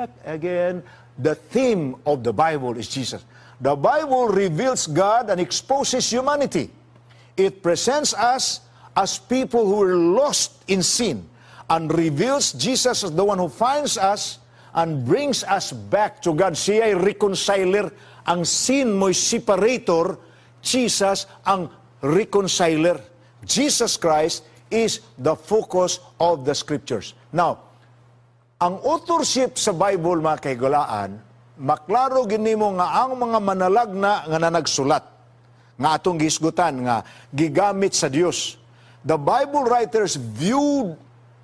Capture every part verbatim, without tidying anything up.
back again. The theme of the Bible is Jesus. The Bible reveals God and exposes humanity. It presents us as people who are lost in sin and reveals Jesus as the one who finds us and brings us back to God. Siya ay reconciler. Ang sin mo'y separator. Jesus ang reconciler. Jesus Christ is the focus of the Scriptures. Now, ang authorship sa Bible, mga kahigalaan, maklaro ginimo nga ang mga manalagna nga na nagsulat, nga atong gisgutan, nga gigamit sa Dios. The Bible writers viewed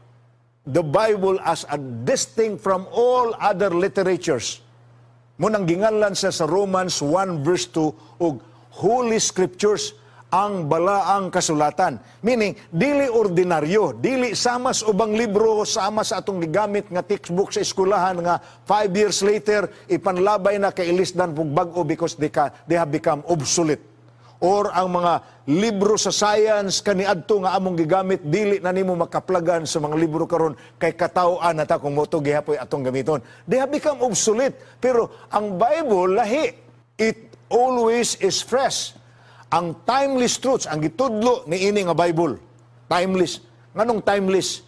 the Bible as a distinct from all other literatures. Munang gingalan siya sa Romans one verse two, og Holy Scriptures, ang balaang kasulatan. Meaning, dili ordinaryo, dili sama sa ubang libro, sama sa atong gigamit nga textbook sa eskwelahan nga five years later, ipanlabay na kay ilisdan pug bag-o because they, ka, they have become obsolete. Or ang mga libro sa science kaniadto nga among gigamit, dili na nimo makaplagan sa mga libro karon kay katawaan na ta kung moto gihapoy atong gamiton. They have become obsolete. Pero ang Bible, lahi. It always is fresh. Ang timeless truths, ang gitudlo ni ini nga Bible, timeless. Nganong timeless?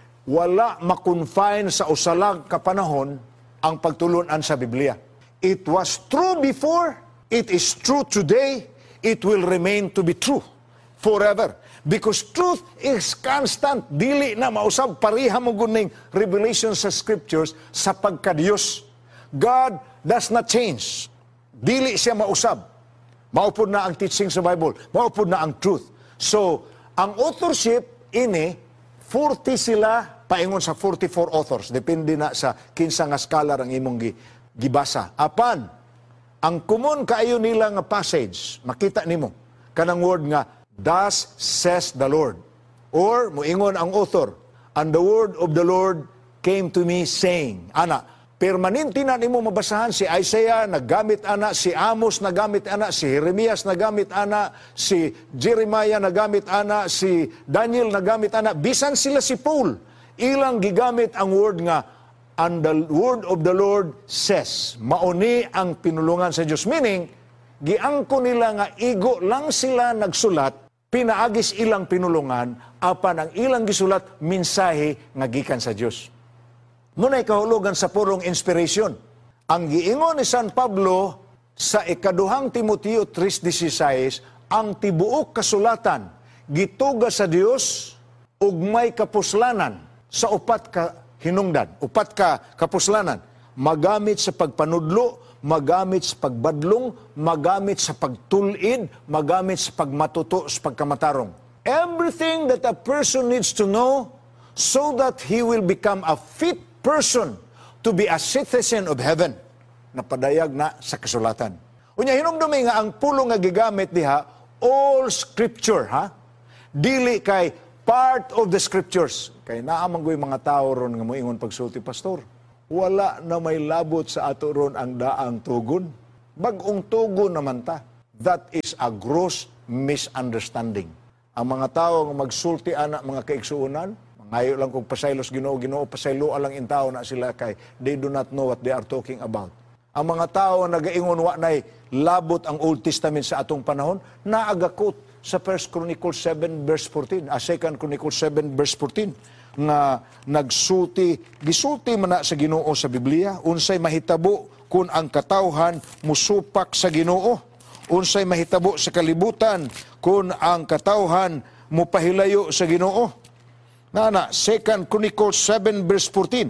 Wala makonfine sa usalag kapanahon ang pagtulunan sa Biblia. It was true before, it is true today, it will remain to be true forever. Because truth is constant. Dili na mausab, pariha mo guning revelation sa Scriptures sa pagka-Diyos. God does not change. Dili siya mausab. Maupod na ang teaching sa Bible. Maupod na ang truth. So, ang authorship, ini, forty sila, paingon sa forty-four authors. Depende na sa kinsa nga scholar ang imong gibasa. Apan, ang common kaayo nila nga passage, makita nimo, kanang word nga, thus says the Lord. Or, muingon ang author, and the word of the Lord came to me saying, ana, permanente na nimo mabasahan si Isaiah nagamit ana, si Amos nagamit ana, si Jeremias nagamit ana, si Jeremiah nagamit ana, si Daniel nagamit ana, bisan sila si Paul. Ilang gigamit ang word nga, and the word of the Lord says, mauni ang pinulungan sa Diyos. Meaning, giangko nila nga igo lang sila nagsulat, pinaagis ilang pinulungan, apan ang ilang gisulat, mensahe nga gikan sa Diyos. Muna'y kahulugan sa purong inspiration. Ang giingon ni San Pablo sa ikaduhang Timoteo three sixteen, ang tibuok kasulatan, gituga sa Dios ug may kapuslanan sa upat ka hinungdan, upat ka kapuslanan, magamit sa pagpanudlo, magamit sa pagbadlong, magamit sa pagtulid, magamit sa pagmatuto, sa pagkamatarong. Everything that a person needs to know so that he will become a fit person to be a citizen of heaven. Napadayag na sa kasulatan. Unya, hinumdumi nga ang pulong nga gigamit diha, all scripture, ha? Dili kay part of the scriptures. Kay naamang yung mga tao ron nga moingon pagsulti, pastor, wala na may labot sa ato ron ang daang tugon. Bagong tugon naman ta. That is a gross misunderstanding. Ang mga tao nga magsulti anak mga kaigsuunan, ngayon lang kung pasaylos ginoo, ginoo, pasaylo alang in tao na sila kay they do not know what they are talking about. Ang mga tao nagaingon wa nay labot ang Old Testament sa atong panahon, naagakot sa First Chronicles seven verse fourteen, a Second Chronicles seven verse fourteen, nga nagsulti, gisulti man na sa Ginoo sa Biblia, unsay mahitabo kung ang katawhan musupak sa Ginoo, unsay mahitabo sa kalibutan kung ang katawhan mupahilayo sa Ginoo. Nana, Second Chronicles seven verse fourteen.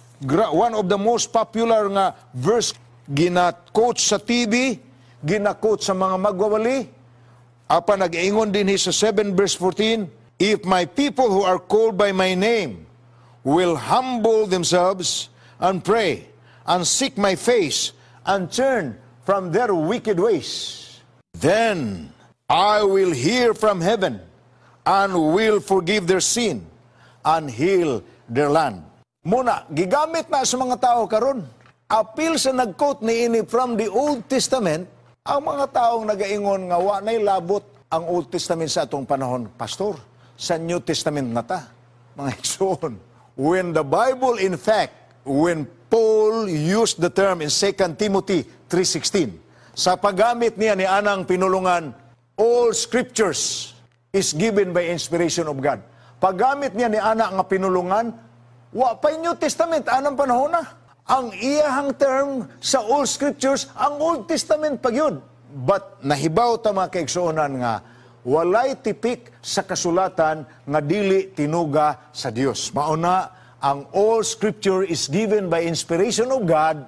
One of the most popular nga verse, gina-quote sa T V, gina-quote sa mga magwawali. Apa nag-ingon din sa seven verse fourteen, if my people who are called by my name will humble themselves and pray and seek my face and turn from their wicked ways, then I will hear from heaven and will forgive their sin and heal their land. Muna, gigamit na sa mga tao karon. Apil sa nag-quote ni ini from the Old Testament, ang mga taong nagaingon nga wa nay labot ang Old Testament sa atong panahon. Pastor, sa New Testament na ta, mga igsoon. When the Bible in fact when Paul used the term in Second Timothy three sixteen, sa paggamit niya ni anang pinulungan, all scriptures is given by inspiration of God. Paggamit niya ni ana nga pinulungan, wa pa'y New Testament, anang panahon na. Ang iyahang term sa all scriptures, ang Old Testament pa yun. But nahibaw ta mga kaigsuonan nga, walay tipik sa kasulatan nga dili tinuga sa Dios. Mauna, ang all scripture is given by inspiration of God,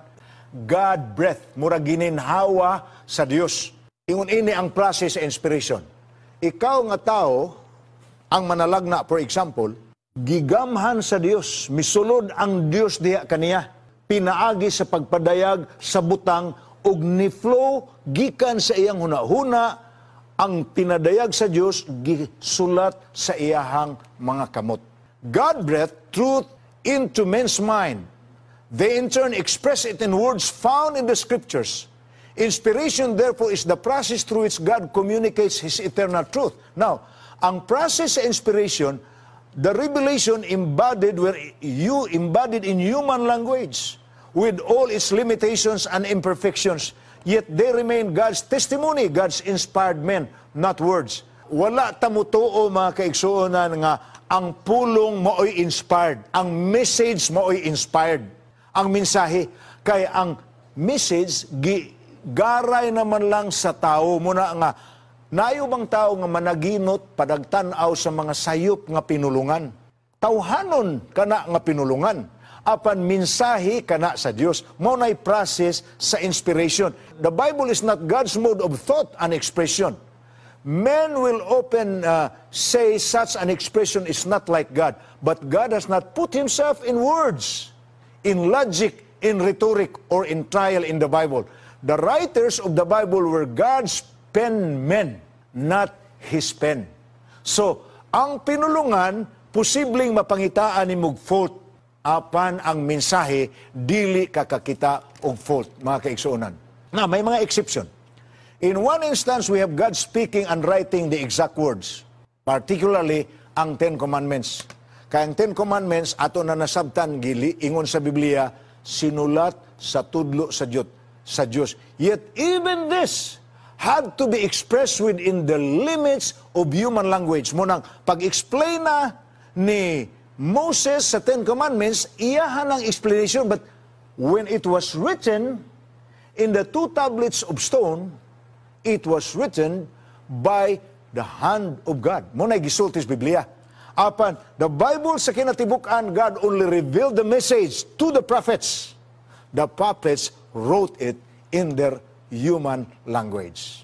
God breath, mura gininhawa sa Dios. Ingon ini ang process sa inspiration. Ikaw nga tao, ang manalagna, for example, gigamhan sa Dios, misulod ang Dios diha kaniya, pinaagi sa pagpadayag sa butang, ug ni-flow gikan sa iyang hunahuna, ang pinadayag sa Dios gisulat sa iyahang mga kamot. God breathed truth into men's mind. They in turn express it in words found in the scriptures. Inspiration, therefore, is the process through which God communicates His eternal truth. Now, ang process sa inspiration, the revelation embodied were you embodied in human language with all its limitations and imperfections, yet they remain God's testimony, God's inspired men, not words. Wala tamutuo mga kaigsuonan nga ang pulong mao'y inspired, ang message mao'y inspired, ang mensahe. Kay ang message gi garay naman lang sa tao muna nga nayo bang tao nga managinot padagtan-aw sa mga sayop nga pinulungan. Tawhanon kana nga pinulungan. Apan mensahe kana sa Dios. Mao nay process sa inspiration. The Bible is not God's mode of thought and expression. Men will often uh, say such an expression is not like God. But God has not put Himself in words, in logic, in rhetoric, or in trial in the Bible. The writers of the Bible were God's pen men, not His pen. So, ang pinulungan, posibleng mapangitaan ni mong fault, apan ang mensahe, dili kakakita og fault, mga kaigsuonan. Na, may mga exception. In one instance, we have God speaking and writing the exact words, particularly ang Ten Commandments. Kaya ang Ten Commandments, ato na nasabtan, gili, ingon sa Biblia, sinulat sa tudlo sa Diyos. Sa Diyos. Yet even this had to be expressed within the limits of human language. Munang pag-explain na ni Moses sa Ten Commandments, iyahan ang explanation, but when it was written in the two tablets of stone, it was written by the hand of God. Muna'y gisultis Biblia. Apan, the Bible sa kinatibukan, God only revealed the message to the prophets. The prophets wrote it in their human language.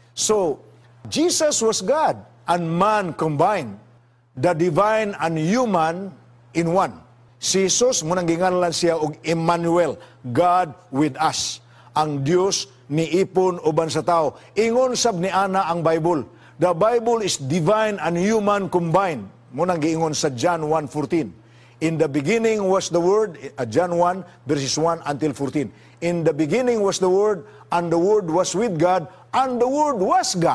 So, Jesus was God and man combined, the divine and human in one. Si Jesus, munang ginganlan siya og Emmanuel, God with us. Ang Dios ni ipon uban sa tao. Ingon sab ni ana ang Bible. The Bible is divine and human combined. Munang giingon sa John one fourteen. In the beginning was the Word, uh, John one, verses one until fourteen. In the beginning was the Word, and the Word was with God, and the Word was God.